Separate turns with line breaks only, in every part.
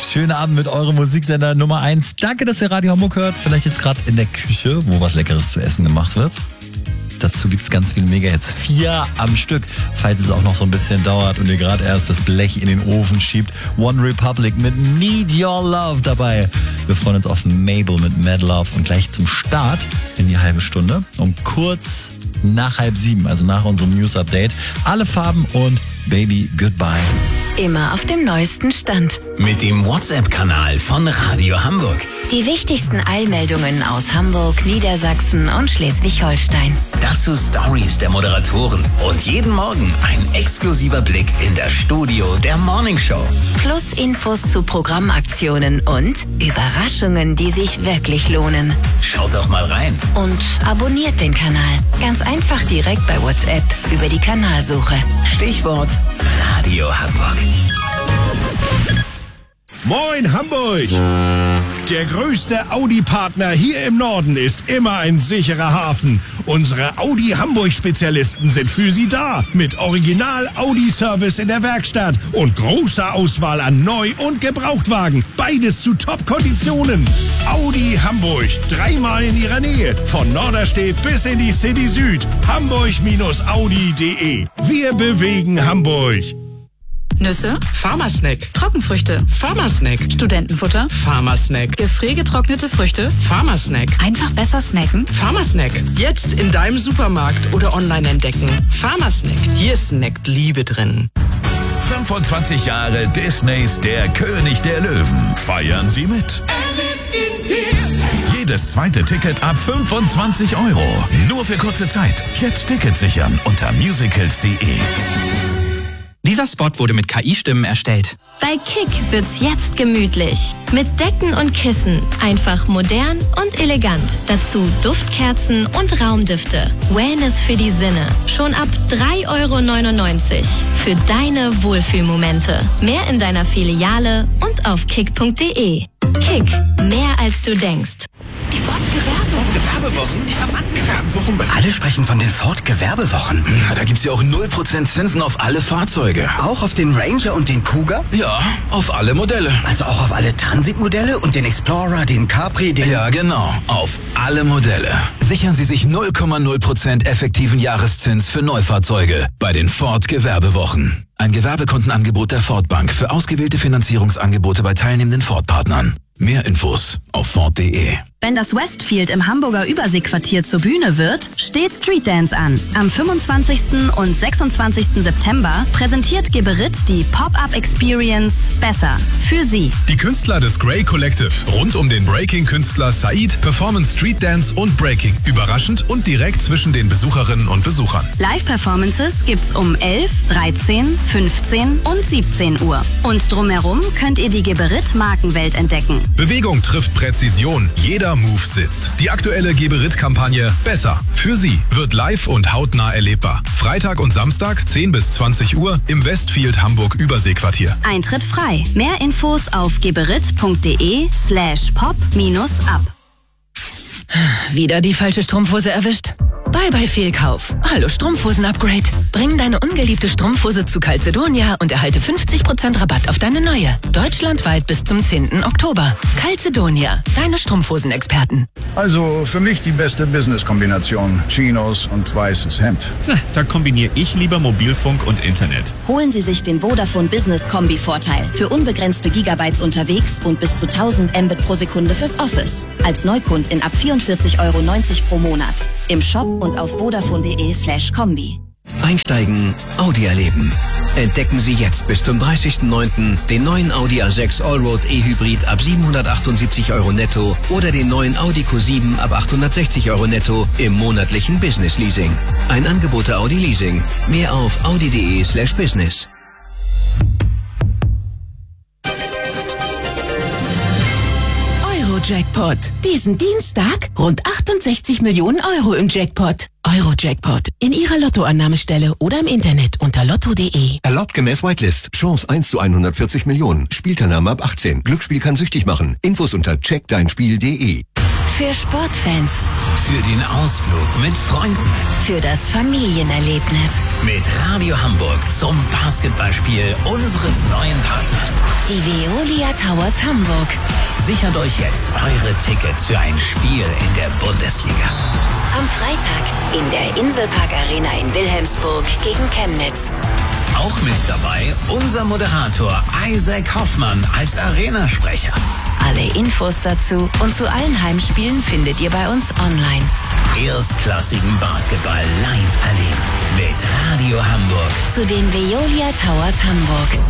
Schönen Abend mit eurem Musiksender Nummer 1. Danke, dass ihr Radio Hamburg hört. Vielleicht jetzt gerade in der Küche, wo was Leckeres zu essen gemacht wird. Dazu gibt's ganz viele Mega-Hits. 4 am Stück, falls es auch noch so ein bisschen dauert und ihr gerade erst das Blech in den Ofen schiebt. One Republic mit Need Your Love dabei. Wir freuen uns auf Mabel mit Mad Love und gleich zum Start in die halbe Stunde um kurz nach 6:30, also nach unserem News-Update. Alle Farben und Baby Goodbye.
Immer auf dem neuesten Stand.
Mit dem WhatsApp-Kanal von Radio Hamburg.
Die wichtigsten Eilmeldungen aus Hamburg, Niedersachsen und Schleswig-Holstein.
Dazu Stories der Moderatoren und jeden Morgen ein exklusiver Blick in das Studio der Morning Show.
Plus Infos zu Programmaktionen und Überraschungen, die sich wirklich lohnen.
Schaut doch mal rein.
Und abonniert den Kanal. Ganz einfach direkt bei WhatsApp über die Kanalsuche.
Stichwort Radio Hamburg.
Moin Hamburg! Der größte Audi-Partner hier im Norden ist immer ein sicherer Hafen. Unsere Audi Hamburg-Spezialisten sind für Sie da. Mit Original-Audi-Service in der Werkstatt und großer Auswahl an Neu- und Gebrauchtwagen. Beides zu Top-Konditionen. Audi Hamburg, 3-mal in Ihrer Nähe. Von Norderstedt bis in die City Süd. Hamburg-Audi.de. Wir bewegen Hamburg.
Nüsse, Pharmasnack. Trockenfrüchte, Pharmasnack. Studentenfutter, Pharmasnack. Gefriergetrocknete Früchte, Pharmasnack.
Einfach besser snacken?
Pharmasnack. Jetzt in deinem Supermarkt oder online entdecken. Pharmasnack. Hier snackt Liebe drin.
25 Jahre Disneys Der König der Löwen. Feiern Sie mit. Jedes zweite Ticket ab 25 €. Nur für kurze Zeit. Jetzt Tickets sichern unter musicals.de.
Dieser Spot wurde mit KI-Stimmen erstellt.
Bei Kick wird's jetzt gemütlich. Mit Decken und Kissen. Einfach modern und elegant. Dazu Duftkerzen und Raumdüfte. Wellness für die Sinne. Schon ab 3,99 € für deine Wohlfühlmomente. Mehr in deiner Filiale und auf kick.de. Kick. Mehr als du denkst.
Die Ford-Gewerbewochen? Diamantgewerbewochen? Alle sprechen von den Ford-Gewerbewochen.
Na, da gibt's ja auch 0% Zinsen auf alle Fahrzeuge.
Auch auf den Ranger und den Kuga?
Ja, auf alle Modelle.
Also auch auf alle Transitmodelle und den Explorer, den Capri, den...
Ja, genau. Auf alle Modelle. Sichern Sie sich 0,0% effektiven Jahreszins für Neufahrzeuge bei den Ford-Gewerbewochen. Ein Gewerbekontenangebot der Ford Bank für ausgewählte Finanzierungsangebote bei teilnehmenden Ford-Partnern. Mehr Infos auf Ford.de.
Wenn das Westfield im Hamburger Überseequartier zur Bühne wird, steht Street Dance an. Am 25. und 26. September präsentiert Geberit die Pop-Up Experience Besser für Sie.
Die Künstler des Grey Collective rund um den Breaking-Künstler Said performen Street Dance und Breaking. Überraschend und direkt zwischen den Besucherinnen und Besuchern.
Live-Performances gibt's um 11, 13, 15 und 17 Uhr. Und drumherum könnt ihr die Geberit-Markenwelt entdecken.
Bewegung trifft Präzision. Jeder Move sitzt. Die aktuelle Geberit-Kampagne Besser für Sie wird live und hautnah erlebbar. Freitag und Samstag 10 bis 20 Uhr im Westfield Hamburg Überseequartier.
Eintritt frei. Mehr Infos auf geberit.de/pop-up.
Wieder die falsche Strumpfhose erwischt? Bye bye Fehlkauf. Hallo Strumpfhosen-Upgrade. Bring deine ungeliebte Strumpfhose zu Calzedonia und erhalte 50% Rabatt auf deine neue. Deutschlandweit bis zum 10. Oktober. Calzedonia, deine Strumpfhosen-Experten.
Also für mich die beste Business-Kombination. Chinos und weißes Hemd.
Da kombiniere ich lieber Mobilfunk und Internet.
Holen Sie sich den Vodafone Business Kombi-Vorteil. Für unbegrenzte Gigabytes unterwegs und bis zu 1000 Mbit pro Sekunde fürs Office. Als Neukundin ab 44,90 € pro Monat. Im Shop und auf vodafone.de/kombi.
Einsteigen, Audi erleben. Entdecken Sie jetzt bis zum 30.09. den neuen Audi A6 Allroad E-Hybrid ab 778 € netto oder den neuen Audi Q7 ab 860 € netto im monatlichen Business Leasing. Ein Angebot der Audi Leasing. Mehr auf audi.de/business.
Jackpot. Diesen Dienstag rund 68 Millionen € im Jackpot. Euro-Jackpot. In Ihrer Lottoannahmestelle oder im Internet unter lotto.de.
Erlaubt gemäß Whitelist. Chance 1 zu 140 Millionen. Spielteilnahme ab 18. Glücksspiel kann süchtig machen. Infos unter checkdeinspiel.de.
Für Sportfans.
Für den Ausflug mit Freunden.
Für das Familienerlebnis.
Mit Radio Hamburg zum Basketballspiel unseres neuen Partners.
Die Veolia Towers Hamburg.
Sichert euch jetzt eure Tickets für ein Spiel in der Bundesliga.
Am Freitag in der Inselpark Arena in Wilhelmsburg gegen Chemnitz.
Auch mit dabei unser Moderator Isaac Hoffmann als Arenasprecher.
Alle Infos dazu und zu allen Heimspielen findet ihr bei uns online.
Erstklassigen Basketball live erleben mit Radio Hamburg.
Zu den Veolia Towers Hamburg.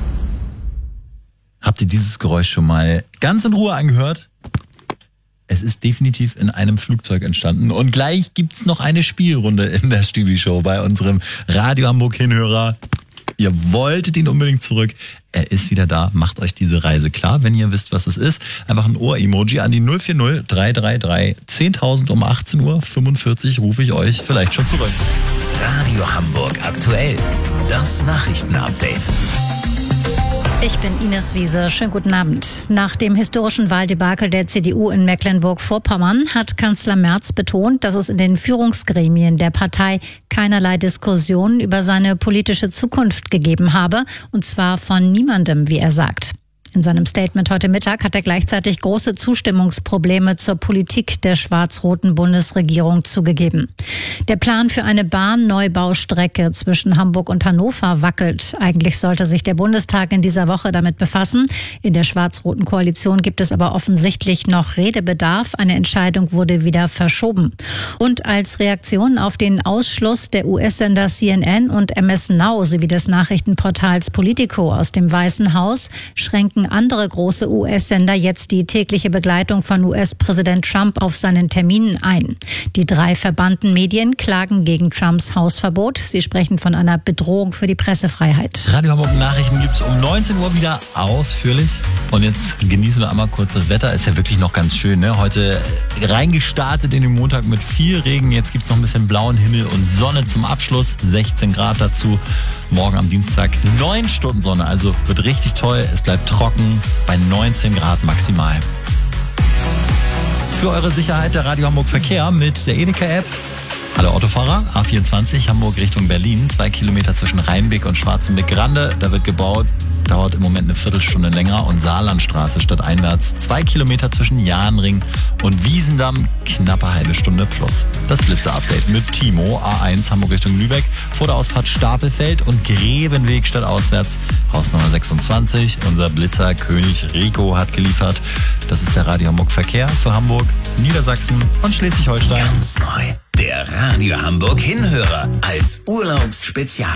Habt ihr dieses Geräusch schon mal ganz in Ruhe angehört? Es ist definitiv in einem Flugzeug entstanden. Und gleich gibt's noch eine Spielrunde in der Stübi-Show bei unserem Radio Hamburg-Hinhörer. Ihr wolltet ihn unbedingt zurück. Er ist wieder da. Macht euch diese Reise klar. Wenn ihr wisst, was es ist, einfach ein Ohr-Emoji an die 040 333 10.000 um 18:45 Uhr rufe ich euch vielleicht schon zurück.
Radio Hamburg aktuell. Das Nachrichtenupdate.
Ich bin Ines Wiese. Schönen guten Abend. Nach dem historischen Wahldebakel der CDU in Mecklenburg-Vorpommern hat Kanzler Merz betont, dass es in den Führungsgremien der Partei keinerlei Diskussionen über seine politische Zukunft gegeben habe, und zwar von niemandem, wie er sagt. In seinem Statement heute Mittag hat er gleichzeitig große Zustimmungsprobleme zur Politik der schwarz-roten Bundesregierung zugegeben. Der Plan für eine Bahnneubaustrecke zwischen Hamburg und Hannover wackelt. Eigentlich sollte sich der Bundestag in dieser Woche damit befassen. In der schwarz-roten Koalition gibt es aber offensichtlich noch Redebedarf. Eine Entscheidung wurde wieder verschoben. Und als Reaktion auf den Ausschluss der US-Sender CNN und MS Now sowie des Nachrichtenportals Politico aus dem Weißen Haus schränken andere große US-Sender jetzt die tägliche Begleitung von US-Präsident Trump auf seinen Terminen ein. Die 3 verbannten Medien klagen gegen Trumps Hausverbot. Sie sprechen von einer Bedrohung für die Pressefreiheit.
Radio Hamburg Nachrichten gibt's um 19 Uhr wieder ausführlich. Und jetzt genießen wir einmal kurz das Wetter. Ist ja wirklich noch ganz schön, ne? Heute reingestartet in den Montag mit viel Regen. Jetzt gibt's noch ein bisschen blauen Himmel und Sonne zum Abschluss. 16 Grad dazu. Morgen am Dienstag 9 Stunden Sonne. Also wird richtig toll. Es bleibt trocken bei 19 Grad maximal. Für eure Sicherheit der Radio Hamburg Verkehr mit der Edeka-App. Alle Autofahrer, A24 Hamburg Richtung Berlin, 2 Kilometer zwischen Rheinbeck und Schwarzenbeck-Grande. Da wird gebaut, dauert im Moment eine Viertelstunde länger. Und Saarlandstraße stadteinwärts, 2 Kilometer zwischen Jahnring und Wiesendamm, knappe halbe Stunde plus. Das Blitzer-Update mit Timo, A1 Hamburg Richtung Lübeck, vor der Ausfahrt Stapelfeld und Grevenweg stadtauswärts, Hausnummer 26. Unser Blitzer König Rico hat geliefert. Das ist der Radio Hamburg Verkehr für Hamburg, Niedersachsen und Schleswig-Holstein.
Ganz neu. Der Radio Hamburg Hinhörer als Urlaubsspezial.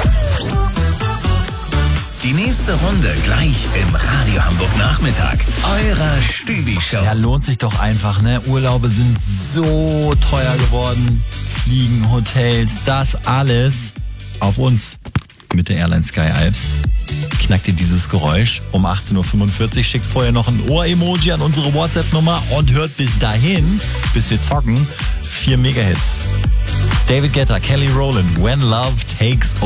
Die nächste Runde gleich im Radio Hamburg Nachmittag. Eurer Stübi-Show.
Ja, lohnt sich doch einfach, ne? Urlaube sind so teuer geworden. Fliegen, Hotels, das alles auf uns mit der Airline Sky Alps. Knackt ihr dieses Geräusch um 18:45 Uhr, schickt vorher noch ein Ohr-Emoji an unsere WhatsApp-Nummer und hört bis dahin, bis wir zocken, 4 Mega-Hits. David Guetta, Kelly Rowland, When Love Takes Over.